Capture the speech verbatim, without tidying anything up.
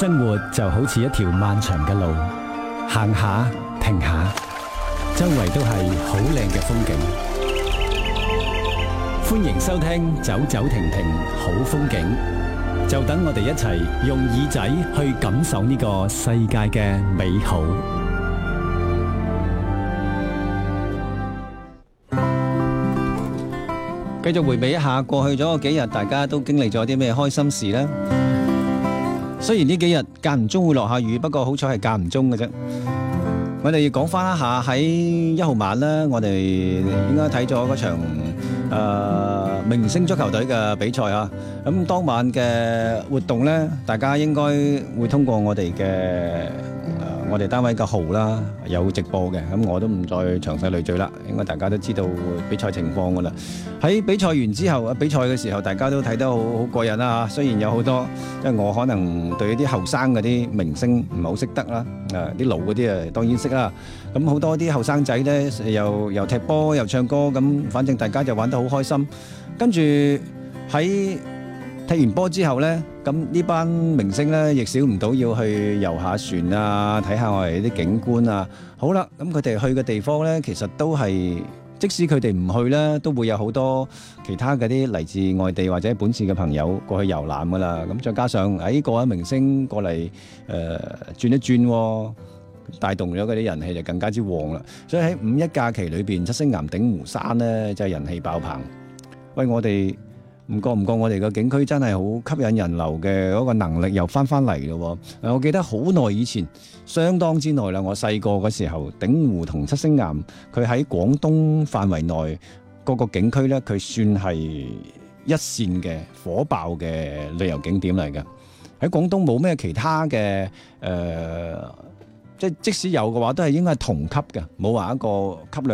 生活就好似一條漫長嘅路，行下停下，周圍都係好靚嘅風景。歡迎收聽走走停停好風景，就等我哋一齊用耳仔去感受呢個世界嘅美好。繼續回味一下過去咗幾日，大家都經歷咗啲咩開心事呢？雖然呢幾日間唔中會落下雨，不過好彩係間唔中嘅啫。我哋講翻一下喺一號晚呢，我哋應該睇咗嗰場誒、呃、明星足球隊嘅比賽啊。咁當晚嘅活動呢，大家應該會通過我哋嘅我哋單位嘅號啦，有直播嘅，咁我都唔再詳細累贅啦。應該大家都知道比賽情況噶啦。喺比賽完之後，比賽嘅時候，大家都睇得好好過癮啦嚇。雖然有好多，因為我可能對啲後生嗰啲明星唔係好識得啦，誒啲老嗰啲誒當然識啦。咁好多啲後生仔咧，又又踢波又唱歌，咁反正大家就玩得好開心。跟住喺踢完波之後呢，咁呢班明星呢亦少唔到要去遊下船啊，睇下我哋啲景觀啊。好啦，咁佢哋去嘅地方呢，其實都係即使佢哋唔去呢，都會有好多其他嗰啲嚟自外地或者本市嘅朋友過去遊覽噶啦。咁再加上誒各位明星過嚟誒、呃、轉一轉、哦，帶動咗嗰啲人氣就更加之旺啦。所以喺五一假期裏邊，七星岩鼎湖山呢，真係人氣爆棚。喂，我哋唔覺唔覺，我哋個景區真係好吸引人流嘅嗰個能力又翻翻嚟咯。我記得好耐以前，相當之耐啦。我細個嗰時候，鼎湖同七星岩，佢喺廣東範圍內嗰個景區呢，佢算係一線嘅火爆嘅旅遊景點嚟嘅。喺廣東冇咩其他嘅誒、呃，即即使有嘅話，都係應該係同級嘅，冇話一個級量。